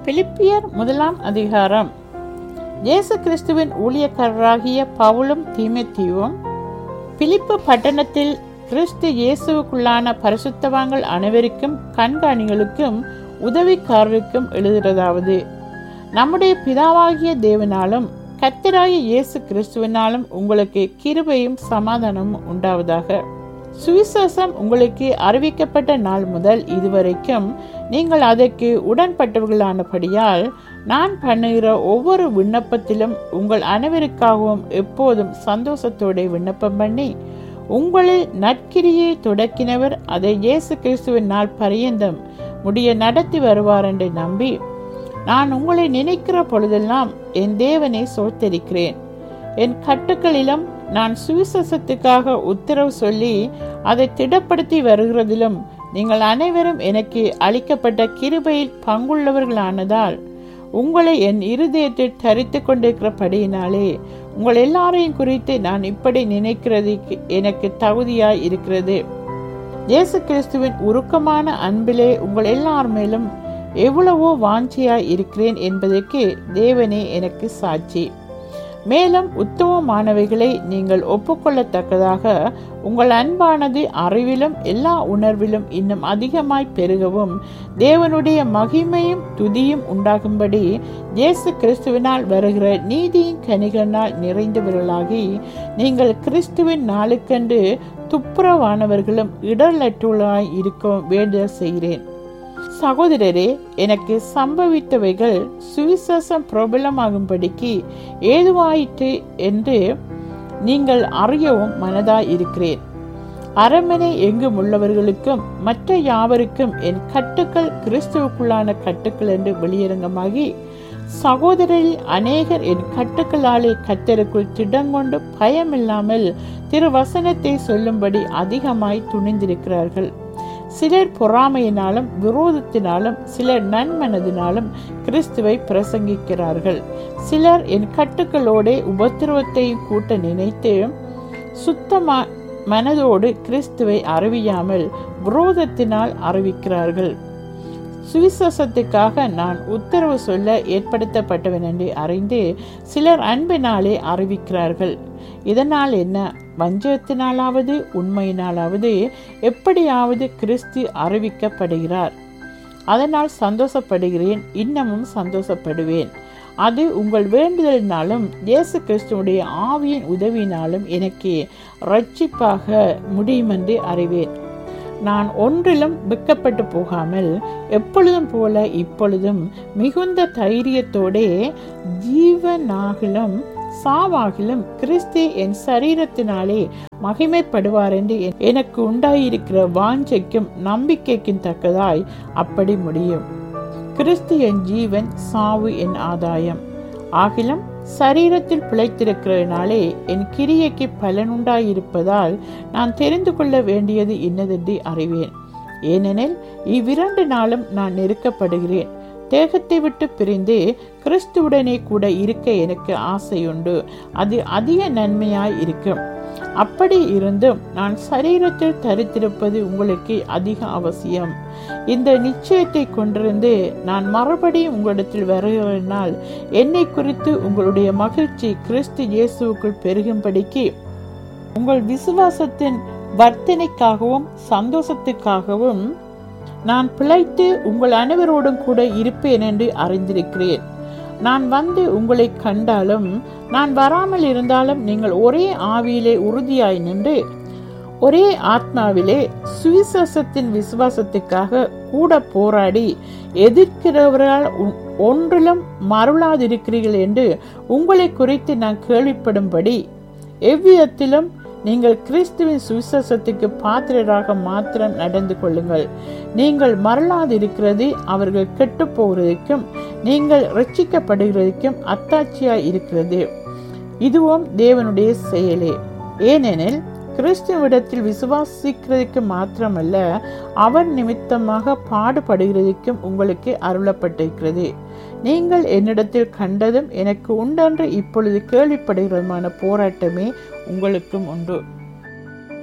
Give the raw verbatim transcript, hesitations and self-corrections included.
பிலிப்பியர் முதலாம் அதிகாரம். இயேசு கிறிஸ்துவின் ஊழியக்காரராகிய பவுலும் தீமோத்தேயுவும் பிலிப்பு பட்டணத்தில் கிறிஸ்து இயேசுவுக்குள்ளான பரிசுத்தவான்கள் அனைவருக்கும் கண்காணிகளுக்கும் உதவிக்காரருக்கும் எழுதுகிறதாவது: நம்முடைய பிதாவாகிய தேவனாலும் கர்த்தராகிய இயேசு கிறிஸ்துவினாலும் உங்களுக்கு கிருபையும் சமாதானமும் உண்டாவதாக. சுவிசேஷம் உங்களுக்கு அறிவிக்கப்பட்ட நாள் முதல் இதுவரைக்கும் நீங்கள் அதற்கு உடன்பட்டவர்களானபடியால் நான் பண்ணுகிற ஒவ்வொரு விண்ணப்பத்திலும் உங்கள் அனைவருக்காகவும் எப்போதும் சந்தோஷத்தோடு விண்ணப்பம் பண்ணி, உங்களில் நற்கிரியை தொடக்கினவர் அதை இயேசு கிறிஸ்துவின் நாள் பரியந்தம் முடிய நடத்தி வருவார் என்று நம்பி, நான் உங்களை நினைக்கிற பொழுதெல்லாம் என் தேவனை சோத்தரிக்கிறேன். என் கட்டுக்களிலும் நான் சுவிசேஷத்துக்காக உத்தரவு சொல்லி அதை திடப்படுத்தி வருகிறதிலும் நீங்கள் அனைவரும் எனக்கு அளிக்கப்பட்ட கிருபையில் பங்குள்ளவர்களானதால் உங்களை என் இருதயத்தில் தரித்து கொண்டிருக்கிறபடியினாலே உங்கள் எல்லாரையும் குறித்து நான் இப்படி நினைக்கிறது எனக்கு தகுதியாய் இருக்கிறது. இயேசு கிறிஸ்துவின் உருக்கமான அன்பிலே உங்கள் எல்லார் மேலும் எவ்வளவோ வாஞ்சியாய் இருக்கிறேன் என்பதற்கு தேவனே எனக்கு சாட்சி. மேலும் உத்தமமானவைகளை நீங்கள் ஒப்புக்கொள்ளத்தக்கதாக உங்கள் அன்பானது அறிவிலும் எல்லா உணர்விலும் இன்னும் அதிகமாய் பெருகவும் தேவனுடைய மகிமையும் துதியும் உண்டாகும்படி இயேசு கிறிஸ்துவினால் வருகிற நீதியின் கனிகளினால் நிறைந்தவர்களாகி நீங்கள் கிறிஸ்துவின் நாளுக்கென்று துப்புரவானவர்களும் இடர்லற்றுள்ளாய் இருக்க வேண்டுதல் செய்கிறேன். சகோதரரே, எனக்கு சம்பவித்தவைகள் சுவிசேஷம் பிரபலமாகும்படிக்கு ஏதுவாயிற்று என்று நீங்கள் அறியவும் மனதாய் இருக்கிறேன். அரண்மனை எங்கும் உள்ளவர்களுக்கும் மற்ற யாவருக்கும் என் கட்டுக்கள் கிறிஸ்துவுக்குள்ளான கட்டுக்கள் என்று வெளியரங்கமாகி, சகோதரரில் அநேகர் என் கட்டுக்களாலே கர்த்தருக்குள் திடங்கொண்டு பயமில்லாமல் திருவசனத்தை சொல்லும்படி அதிகமாய் துணிந்திருக்கிறார்கள். சிலர் பொறாமையினாலும் விரோதத்தினாலும் சிலர் நன்மனதினாலும் கிறிஸ்துவை பிரசங்கிக்கிறார்கள். சிலர் என் கட்டுக்களோட உபத்திரவத்தையும் கூட்ட நினைத்து சுத்தமா மனதோடு கிறிஸ்துவை அறிவியாமல் விரோதத்தினால் அறிவிக்கிறார்கள். சுவிசேஷத்துக்காக நான் உத்தரவு சொல்ல ஏற்படுத்தப்பட்டவன் என்று அறிந்து சிலர் அன்பினாலே அறிவிக்கிறார்கள். இதனால் என்ன? வஞ்சகத்தினாலாவது உண்மையினாலாவது எப்படியாவது கிறிஸ்து அறிவிக்கப்படுகிறார். அதனால் சந்தோஷப்படுகிறேன், இன்னமும் சந்தோஷப்படுவேன். அது உங்கள் வேண்டுதலினாலும் இயேசு கிறிஸ்துவுடைய ஆவியின் உதவியினாலும் எனக்கு இரட்சிப்பாக முடியுமென்று அறிவேன். நான் ஒன்றிலும் வெட்கப்பட்டு போகாமல் எப்பொழுதும் போல இப்பொழுதும் மிகுந்த தைரியத்தோடே ஜீவனாகிலும் சாவாகிலும் கிறிஸ்து என் சரீரத்தினாலே மகிமைப்படுவார் என்று எனக்கு உண்டாயிருக்கிற வாஞ்சைக்கும் நம்பிக்கைக்கும் தக்கதாய் அப்படி முடியும். கிறிஸ்து என் ஜீவன், சாவு என் ஆதாயம். ஆகிலும் சரீரத்தில் பிழைத்திருக்கிறதுனாலே என் கிரியைக்கு பலனுண்டாயிருப்பதால் நான் தெரிந்து கொள்ள வேண்டியது இன்னதென்று அறிவேன். ஏனெனில் இவ்விரண்டு நாளும் நான் நெருக்கப்படுகிறேன். தேகத்தை விட்டு பிரிந்து கிறிஸ்துவுடனே கூட இருக்க எனக்கு ஆசையுண்டு. அது அதிக நன்மையாய் இருக்கும். அப்படி இருந்தும் நான் சரீரத்தில் தரித்திருப்பது உங்களுக்கு அதிக அவசியம். இந்த நிச்சயத்தை கொண்டிருந்து நான் மறுபடியும் உங்களிடத்தில் வருகிறனால் என்னை குறித்து உங்களுடைய மகிழ்ச்சி கிறிஸ்து இயேசுவுக்குள் பெருகும்படிக்கு உங்கள் விசுவாசத்தின் வர்த்தனைக்காகவும் சந்தோஷத்துக்காகவும் நான் பிழைத்து உங்கள் அனைவரோடும் கூட இருப்பேன் என்று அறிந்திருக்கிறேன். நான் வந்து உங்களை கண்டாலும் நான் வராமல் இருந்தாலும் நீங்கள் ஒரே ஆவியிலே உறுதியாய் நின்று ஒரே ஆத்மாவிலே சுவிசேஷத்தின் விசுவாசத்துக்காக கூட போராடி எதிர்க்கிறவர்களால் ஒன்றிலும் மருளாதிருக்கிறீர்கள் என்று உங்களை குறித்து நான் கேள்விப்படும்படி எவ்விதத்திலும் நீங்கள் கிறிஸ்துவின் சுவிசேஷத்துக்கு பாத்திரராக மாத்திரம் நடந்து கொள்ளுங்கள். நீங்கள் மறலாதிருக்கிறது அவர்கள் கெட்டு போகிறதுக்கும் நீங்கள் ரட்சிக்கப்படுகிறதுக்கும் அத்தாட்சியாய் இருக்கிறது. இதுவும் தேவனுடைய செயலே. ஏனெனில் கிறிஸ்துவிடத்தில் விசுவாசிக்கிறதுக்கு மாத்திரமல்ல, அவர் நிமித்தமாக பாடுபடுகிறதுக்கும் உங்களுக்கு அருளப்பட்டிருக்கிறது. நீங்கள் என்னிடத்தில் கண்டதும் எனக்கு உண்டென்று இப்பொழுது கேள்விப்படுகிறதுமான போராட்டமே உங்களுக்கும் உண்டு.